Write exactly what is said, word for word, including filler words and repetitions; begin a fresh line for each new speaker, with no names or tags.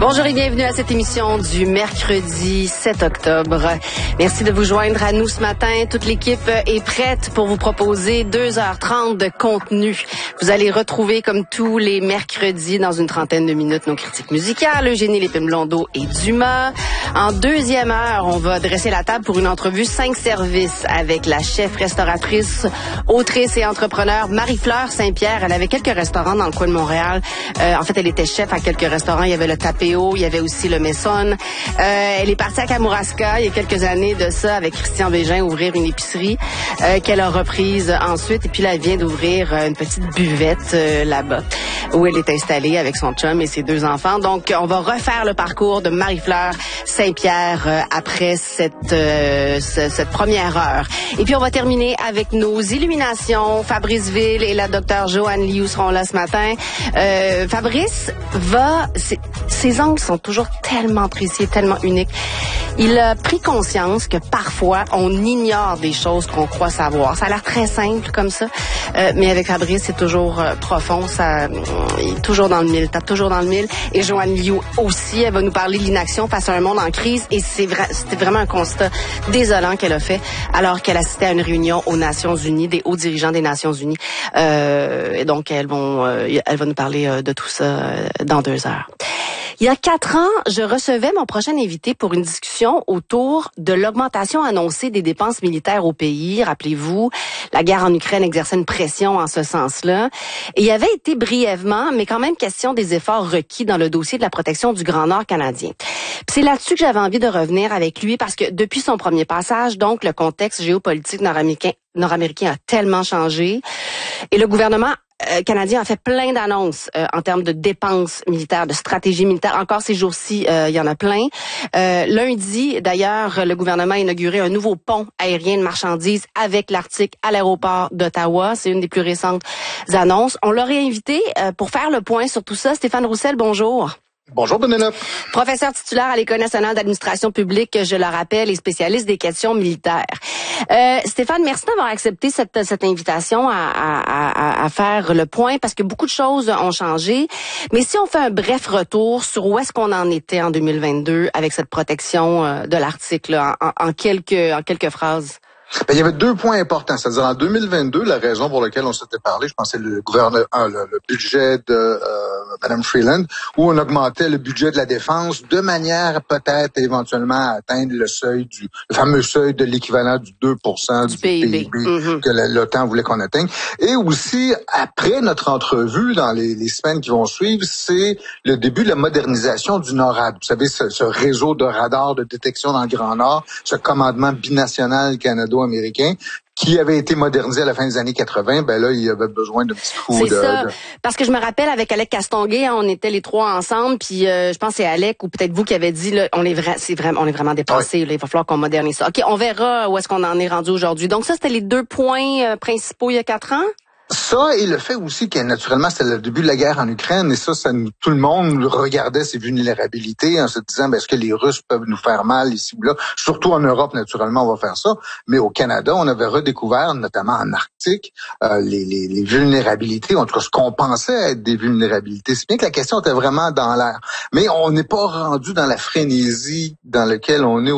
Bonjour et bienvenue à cette émission du mercredi sept octobre. Merci de vous joindre à nous ce matin. Toute l'équipe est prête pour vous proposer deux heures trente de contenu. Vous allez retrouver, comme tous les mercredis, dans une trentaine de minutes, nos critiques musicales, Eugénie Lépine-Blondeau et Dumas. En deuxième heure, on va dresser la table pour une entrevue cinq services avec la chef restauratrice, autrice et entrepreneur Marie-Fleur Saint-Pierre. Elle avait quelques restaurants dans le coin de Montréal. Euh, en fait, elle était chef à quelques restaurants. Il y avait le Tapéo, il y avait aussi le Messon. Euh, elle est partie à Kamouraska il y a quelques années de ça avec Christian Bégin ouvrir une épicerie euh, qu'elle a reprise ensuite. Et puis là, elle vient d'ouvrir une petite buvette euh, là-bas où elle est installée avec son chum et ses deux enfants. Donc, on va refaire le parcours de Marie-Fleur Saint-Pierre euh, après cette, euh, ce, cette première heure. Et puis, on va terminer avec nos illuminations. Fabrice Ville et la docteure Joanne Liu seront là ce matin. Euh, Fabrice va... Ses angles sont toujours tellement précis, tellement uniques. Il a pris conscience que parfois, on ignore des choses qu'on croit savoir. Ça a l'air très simple comme ça, euh, mais avec Fabrice, c'est toujours euh, profond. Ça, euh, il est toujours dans le mille, tape toujours dans le mille. Et Joanne Liu aussi, elle va nous parler de l'inaction face à un monde en crise. Et c'est vrai, c'était vraiment un constat désolant qu'elle a fait alors qu'elle assistait à une réunion aux Nations Unies, des hauts dirigeants des Nations Unies. Euh, et donc, elles vont, euh, elle va nous parler euh, de tout ça euh, dans deux heures. Il y a quatre ans, je recevais mon prochain invité pour une discussion autour de l'augmentation annoncée des dépenses militaires au pays. Rappelez-vous, la guerre en Ukraine exerçait une pression en ce sens-là. Et il y avait été brièvement, mais quand même question des efforts requis dans le dossier de la protection du Grand Nord canadien. Puis c'est là-dessus que j'avais envie de revenir avec lui parce que depuis son premier passage, donc, le contexte géopolitique nord-américain, nord-américain a tellement changé. Et le gouvernement Euh, canadien a fait plein d'annonces euh, en termes de dépenses militaires, de stratégie militaire. Encore ces jours-ci, euh, il y en a plein. Euh, lundi, d'ailleurs, le gouvernement a inauguré un nouveau pont aérien de marchandises avec l'Arctique à l'aéroport d'Ottawa. C'est une des plus récentes annonces. On l'aurait invité euh, pour faire le point sur tout ça. Stéphane Roussel, bonjour.
Bonjour, Penelope.
Professeur titulaire à l'École nationale d'administration publique, je le rappelle, et spécialiste des questions militaires. Euh, Stéphane, merci d'avoir accepté cette, cette invitation à, à, à, à faire le point, parce que beaucoup de choses ont changé. Mais si on fait un bref retour sur où est-ce qu'on en était en deux mille vingt-deux avec cette protection de l'Arctique, là, en, en, quelques, en quelques phrases.
Ben, il y avait deux points importants. C'est-à-dire, en deux mille vingt-deux, la raison pour laquelle on s'était parlé, je pensais le gouverneur, euh, le, le budget de euh, Mme Freeland, où on augmentait le budget de la défense de manière peut-être éventuellement à atteindre le seuil du, le fameux seuil de l'équivalent du deux pour cent du, du P I B, P I B mm-hmm. que l'OTAN voulait qu'on atteigne. Et aussi, après notre entrevue, dans les, les semaines qui vont suivre, c'est le début de la modernisation du NORAD. Vous savez, ce, ce réseau de radars de détection dans le Grand Nord, ce commandement binational canado-américain, qui avait été modernisé à la fin des années quatre-vingt, ben là, il y avait besoin d'un petit coup
c'est
de...
C'est ça,
de...
parce que je me rappelle avec Alec Castonguay, hein, on était les trois ensemble, puis euh, je pense que c'est Alec ou peut-être vous qui avez dit, là, on est vrai, c'est vraiment, on est vraiment dépassé, oui. Là, il va falloir qu'on modernise ça. OK, on verra où est-ce qu'on en est rendu aujourd'hui. Donc ça, c'était les deux points euh, principaux il y a quatre ans?
Ça et le fait aussi que naturellement c'était le début de la guerre en Ukraine et ça, ça nous, tout le monde regardait ces vulnérabilités en se disant ben, est-ce que les Russes peuvent nous faire mal ici ou là. Surtout en Europe, naturellement, on va faire ça. Mais au Canada, on avait redécouvert, notamment en Arctique, euh, les, les, les vulnérabilités, en tout cas ce qu'on pensait être des vulnérabilités. C'est bien que la question était vraiment dans l'air. Mais on n'est pas rendu dans la frénésie dans laquelle on est